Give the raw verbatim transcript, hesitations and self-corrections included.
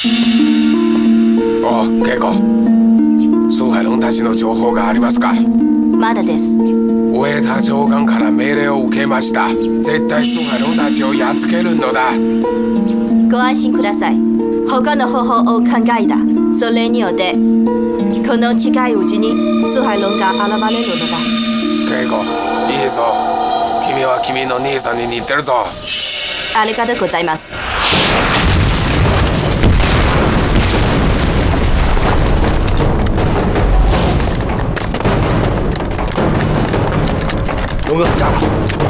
おう、ケイコ。スハイロンたちの情報がありますか？ まだです。 上田上官から命令を受けました。絶対スハイロンたちをやっつけるのだ。 ご安心ください。他の方法を考えた。それによってこの近いうちにスハイロンが現れるのだ。 ケイコ、いいぞ。君は君の兄さんに似てるぞ。 ありがとうございます。